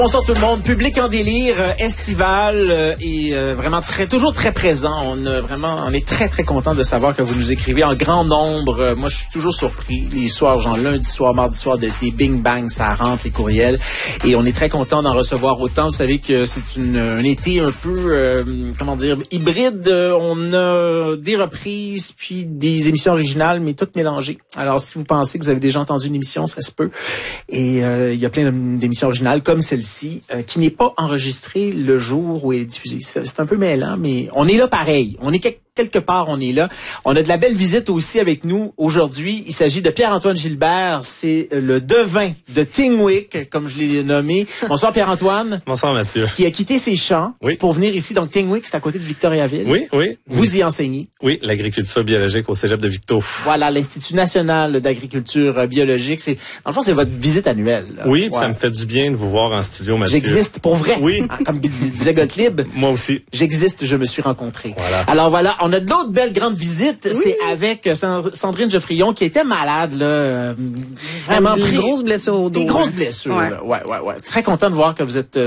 Bonsoir tout le monde. Public en délire, estival et vraiment toujours très présent. On est très très content de savoir que vous nous écrivez en grand nombre. Moi, je suis toujours surpris. Les soirs, genre lundi soir, mardi soir, des bing bang, ça rentre les courriels. Et on est très content d'en recevoir autant. Vous savez que c'est un été un peu, hybride. On a des reprises puis des émissions originales, mais toutes mélangées. Alors, si vous pensez que vous avez déjà entendu une émission, ça se peut. Et il y a plein d'émissions originales comme celle-ci. Qui n'est pas enregistré le jour où elle est diffusée. C'est un peu mêlant, mais on est là pareil. On est quelque part, on est là. On a de la belle visite aussi avec nous aujourd'hui. Il s'agit de Pierre-Antoine Gilbert. C'est le devin de Tingwick, comme je l'ai nommé. Bonsoir Pierre-Antoine. Bonsoir Mathieu. Qui a quitté ses champs pour venir ici. Donc Tingwick, c'est à côté de Victoriaville. Oui. Vous y enseignez. Oui, l'agriculture biologique au Cégep de Victo. Voilà, l'Institut national d'agriculture biologique. Dans le fond, c'est votre visite annuelle. Là. Oui, ça me fait du bien de vous voir en studio, Mathieu. J'existe pour vrai. Oui. Comme disait Gottlieb. Moi aussi. J'existe, je me suis rencontré. Voilà. Alors voilà, on a d'autres belles grandes visites. Oui. C'est avec Sandrine Geoffrion qui était malade, là. Vraiment Une grosse blessure au dos. Des grosses blessures. Ouais. Très content de voir que vous êtes